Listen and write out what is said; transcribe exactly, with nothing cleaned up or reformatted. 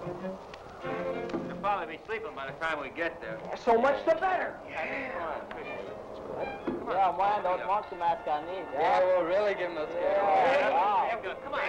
He'll probably be sleeping by the time we get there. So much the better. Yeah, come on, quick. Yeah, man, don't mark the mask on these. Yeah, we'll really give him a scare. Yeah. Come on.